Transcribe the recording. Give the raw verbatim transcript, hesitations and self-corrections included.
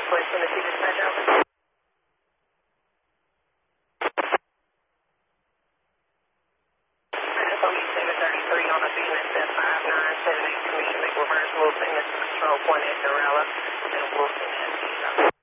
Northwest Tennessee dispatch over. So you seven thirty-three on the B N S F five nine seven eight commission, make reverse movement, this is control point at Dorella, and Wilson, Tennessee.